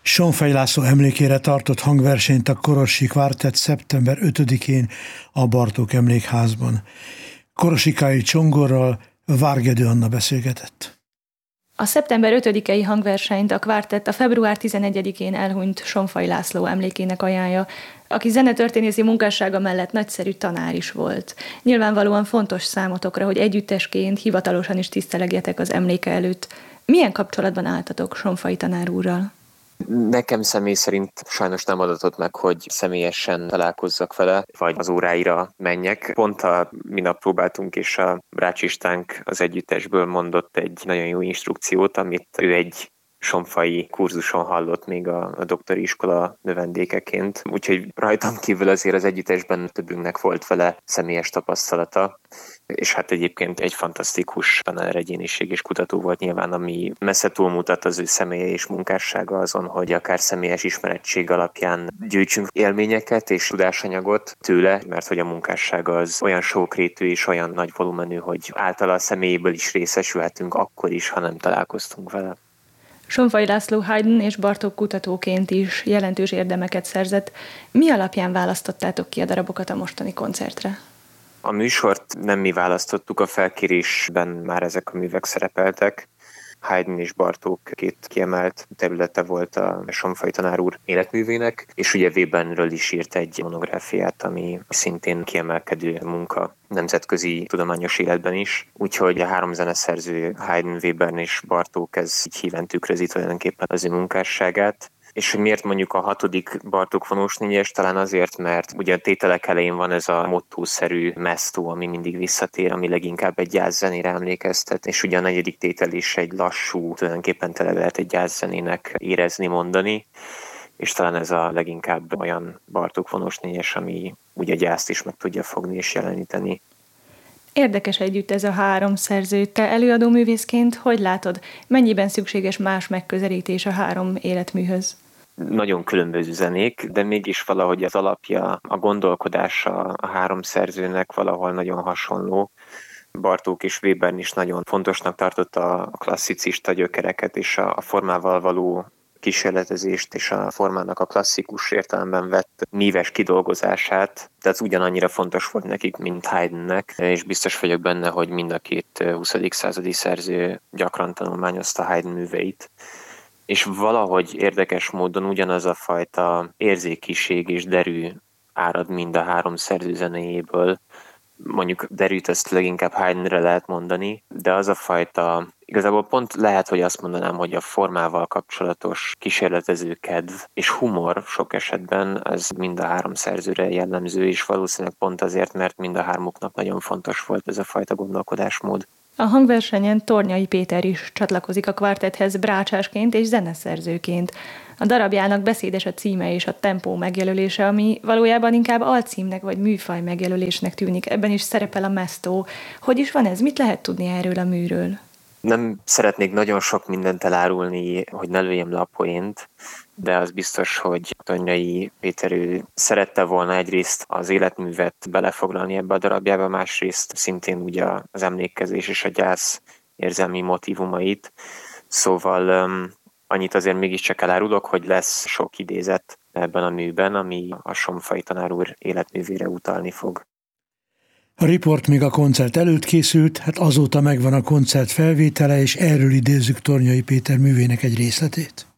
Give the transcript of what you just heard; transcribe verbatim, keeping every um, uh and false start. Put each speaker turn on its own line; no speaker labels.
Sonfai László emlékére tartott hangversenyt a Korosi Kvartett szeptember ötödikén a Bartók Emlékházban. Korosikai Csongorral Várgedő Anna beszélgetett.
A szeptember ötödikei hangversenyt a Kvartett a február tizenegyedikén elhunyt Sonfai László emlékének ajánlja, aki zenetörténészi munkássága mellett nagyszerű tanár is volt. Nyilvánvalóan fontos számotokra, hogy együttesként hivatalosan is tisztelegjetek az emléke előtt. Milyen kapcsolatban álltatok Sonfai tanár úrral?
Nekem személy szerint sajnos nem adatott meg, hogy személyesen találkozzak vele, vagy az óráira menjek. Pont a minap próbáltunk, és a Brács Istvánk az együttesből mondott egy nagyon jó instrukciót, amit ő egy sonfai kurzuson hallott még a, a doktori iskola növendékeként. Úgyhogy rajtam kívül azért az együttesben többünknek volt vele személyes tapasztalata. És hát egyébként egy fantasztikus tanár egyéniség és kutató volt nyilván, ami messze túlmutat az ő személye és munkássága azon, hogy akár személyes ismerettség alapján gyűjtsünk élményeket és tudásanyagot tőle, mert hogy a munkássága az olyan sokrétű és olyan nagy volumenű, hogy általa a személyéből is részesülhetünk akkor is, ha nem találkoztunk vele.
Sonfai László Haydn és Bartók kutatóként is jelentős érdemeket szerzett. Mi alapján választottátok ki a darabokat a mostani koncertre?
A műsort nem mi választottuk, a felkérésben már ezek a művek szerepeltek. Haydn és Bartók két kiemelt területe volt a Sonfai tanár úr életművének, és ugye Webernről is írt egy monográfiát, ami szintén kiemelkedő munka nemzetközi tudományos életben is. Úgyhogy a három zeneszerző, Haydn, Webern és Bartók, ez így híven tükrözi tulajdonképpen az ő munkásságát. És hogy miért mondjuk a hatodik Bartók vonós négyes? Talán azért, mert ugye a tételek elején van ez a mottószerű mesztó, ami mindig visszatér, ami leginkább egy jazzzenére emlékeztet, és ugye a negyedik tétel is egy lassú, tulajdonképpen tele lehet egy jazzzenének érezni, mondani, és talán ez a leginkább olyan Bartók vonós négyes, ami ugye a jazzt is meg tudja fogni és jeleníteni.
Érdekes együtt ez a három szerző. Te előadó művészként hogy látod, mennyiben szükséges más megközelítés a három életműhöz?
Nagyon különböző zenék, de mégis valahogy az alapja, a gondolkodása a három szerzőnek valahol nagyon hasonló. Bartók és Webern is nagyon fontosnak tartotta a klasszicista gyökereket és a formával való kísérletezést és a formának a klasszikus értelemben vett míves kidolgozását, tehát ugyanannyira fontos volt nekik, mint Haydnnek, és biztos vagyok benne, hogy mind a két huszadik századi szerző gyakran tanulmányozta Haydn műveit. És valahogy érdekes módon ugyanaz a fajta érzékiség és derű árad mind a három szerző zenéjéből. Mondjuk derűt ezt leginkább Haydnre lehet mondani, de az a fajta, igazából pont lehet, hogy azt mondanám, hogy a formával kapcsolatos kísérletező kedv és humor sok esetben, ez mind a három szerzőre jellemző, és valószínűleg pont azért, mert mind a hármuknak nagyon fontos volt ez a fajta gondolkodásmód.
A hangversenyen Tornyai Péter is csatlakozik a kvartetthez brácsásként és zeneszerzőként. A darabjának beszédes a címe és a tempó megjelölése, ami valójában inkább alcímnek vagy műfaj megjelölésnek tűnik. Ebben is szerepel a mesztó. Hogy is van ez? Mit lehet tudni erről a műről?
Nem szeretnék nagyon sok mindent elárulni, hogy ne lőjem le a poént, de az biztos, hogy Tornyai Péter ő szerette volna egyrészt az életművet belefoglalni ebbe a darabjába, másrészt szintén ugye az emlékezés és a gyász érzelmi motívumait. Szóval um, annyit azért mégiscsak elárulok, hogy lesz sok idézet ebben a műben, ami a Sonfai tanár úr életművére utalni fog.
A riport még a koncert előtt készült, hát azóta megvan a koncert felvétele, és erről idézzük Tornyai Péter művének egy részletét.